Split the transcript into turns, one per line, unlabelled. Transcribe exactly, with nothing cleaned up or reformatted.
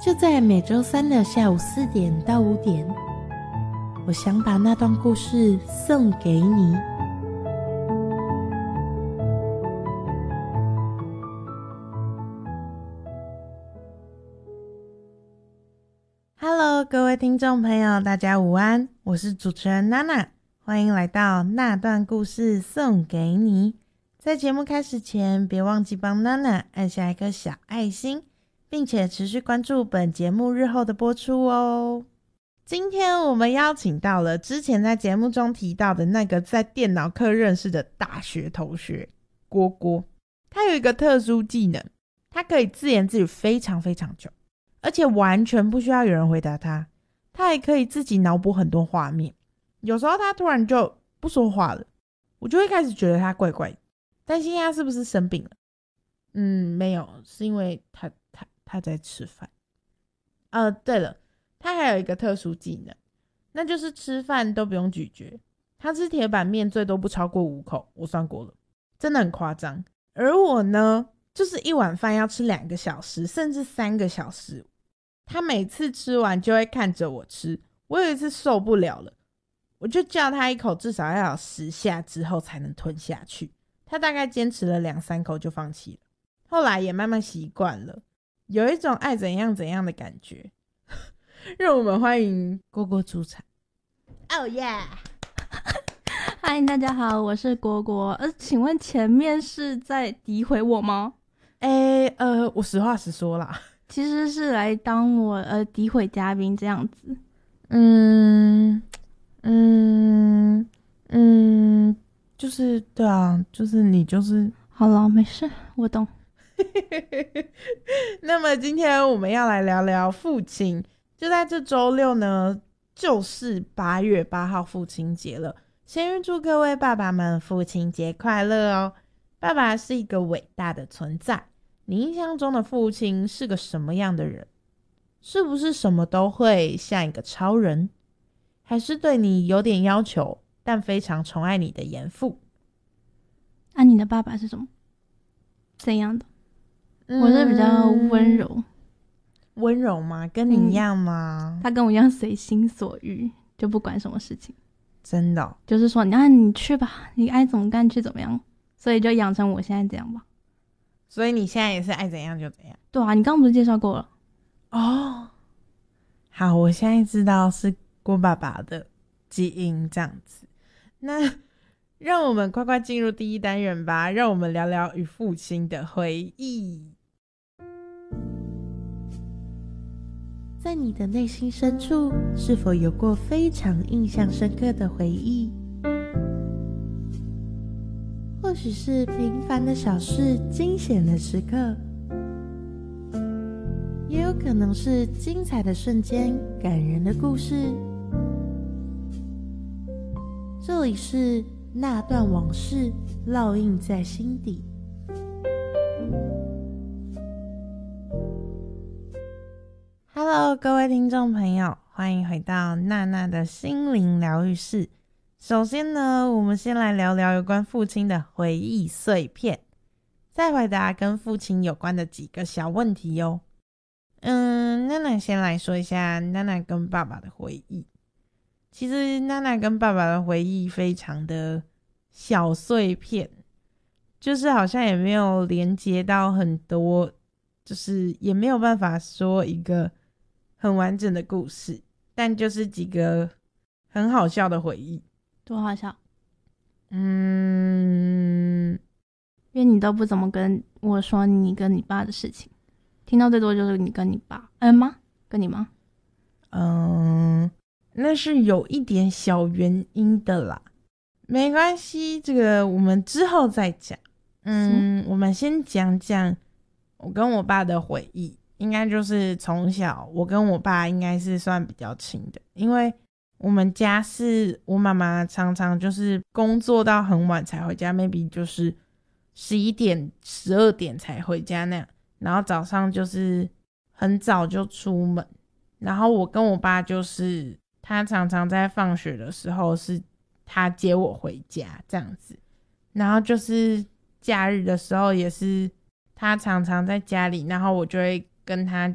就在每周三的下午四点到五点，我想把那段故事送给你。Hello， 各位听众朋友，大家午安，我是主持人娜娜，欢迎来到那段故事送给你。在节目开始前，别忘记帮娜娜按下一颗小爱心，并且持续关注本节目日后的播出哦。今天我们邀请到了之前在节目中提到的那个在电脑课认识的大学同学郭郭。他有一个特殊技能，他可以自言自语非常非常久，而且完全不需要有人回答他，他还可以自己脑补很多画面。有时候他突然就不说话了，我就会开始觉得他怪怪的，担心他是不是生病了。嗯，没有，是因为他他他在吃饭。呃，对了，他还有一个特殊技能，那就是吃饭都不用咀嚼。他吃铁板面最多不超过五口，我算过了，真的很夸张。而我呢，就是一碗饭要吃两个小时，甚至三个小时。他每次吃完就会看着我吃，我有一次受不了了，我就叫他一口至少要有十下之后才能吞下去。他大概坚持了两三口就放弃了，后来也慢慢习惯了，有一种爱怎样怎样的感觉。让我们欢迎郭郭出场。Oh yeah！
嗨，大家好，我是郭郭。呃，请问前面是在诋毁我吗？
哎、欸，呃，我实话实说啦，
其实是来当我呃诋毁嘉宾这样子。
嗯嗯嗯，就是对啊，就是你就是
好了，没事，我懂。
那么今天我们要来聊聊父亲，就在这周六呢，就是八月八号父亲节了。先预祝各位爸爸们父亲节快乐哦！爸爸是一个伟大的存在，你印象中的父亲是个什么样的人？是不是什么都会，像一个超人？还是对你有点要求，但非常宠爱你的严父？
啊，你的爸爸是什么？怎样的？嗯、我是比较温柔。
温柔吗？跟你一样吗？
嗯、他跟我一样随心所欲，就不管什么事情。
真的、哦？
就是说，你、啊、你去吧，你爱怎么干去怎么样，所以就养成我现在这样吧。
所以你现在也是爱怎样就怎样？
对啊，你刚刚不是介绍过了？
哦，好，我现在知道是郭爸爸的基因这样子。那让我们快快进入第一单元吧，让我们聊聊与父亲的回忆。在你的内心深处，是否有过非常印象深刻的回忆？或许是平凡的小事，惊险的时刻，也有可能是精彩的瞬间，感人的故事。这里是那段往事，烙印在心底。Hello， 各位听众朋友，欢迎回到娜娜的心灵疗愈室。首先呢，我们先来聊聊有关父亲的回忆碎片，再回答跟父亲有关的几个小问题哦。嗯，娜娜先来说一下娜娜跟爸爸的回忆。其实娜娜跟爸爸的回忆非常的小碎片，就是好像也没有连接到很多，就是也没有办法说一个很完整的故事，但就是几个很好笑的回忆。
多好笑？
嗯，
因为你都不怎么跟我说你跟你爸的事情，听到最多就是你跟你爸，嗯吗？跟你妈？
嗯，那是有一点小原因的啦，没关系，这个我们之后再讲。嗯，我们先讲讲我跟我爸的回忆。应该就是从小我跟我爸应该是算比较亲的，因为我们家是我妈妈常常就是工作到很晚才回家， maybe 就是十一点十二点才回家那样，然后早上就是很早就出门，然后我跟我爸就是他常常在放学的时候是他接我回家这样子，然后就是假日的时候也是他常常在家里，然后我就会跟他